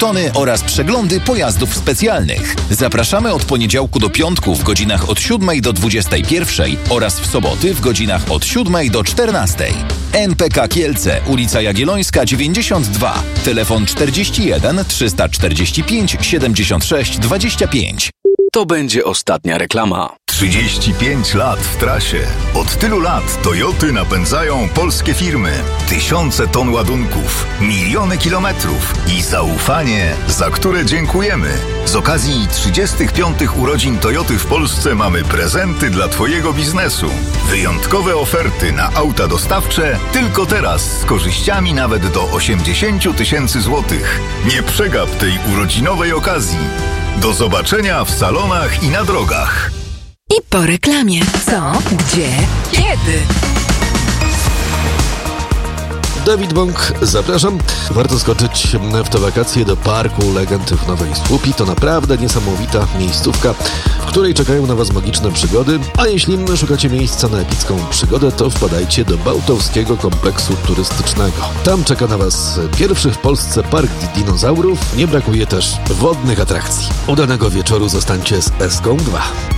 Newtony oraz przeglądy pojazdów specjalnych. Zapraszamy od poniedziałku do piątku w godzinach od 7 do 21 oraz w soboty w godzinach od 7 do 14. NPK Kielce, ulica Jagiellońska 92, telefon 41 345 76 25. To będzie ostatnia reklama. 35 lat w trasie. Od tylu lat Toyoty napędzają polskie firmy. Tysiące ton ładunków, miliony kilometrów i zaufanie, za które dziękujemy. Z okazji 35 urodzin Toyoty w Polsce mamy prezenty dla Twojego biznesu. Wyjątkowe oferty na auta dostawcze tylko teraz z korzyściami nawet do 80 000 złotych. Nie przegap tej urodzinowej okazji. Do zobaczenia w salonach i na drogach. I po reklamie. Co? Gdzie? Kiedy? Dawid Bąk, zapraszam. Warto skoczyć w te wakacje do Parku Legend w Nowej Słupii. To naprawdę niesamowita miejscówka, w której czekają na Was magiczne przygody. A jeśli szukacie miejsca na epicką przygodę, to wpadajcie do Bałtowskiego Kompleksu Turystycznego. Tam czeka na Was pierwszy w Polsce park dinozaurów. Nie brakuje też wodnych atrakcji. Udanego wieczoru, zostańcie z Eską 2.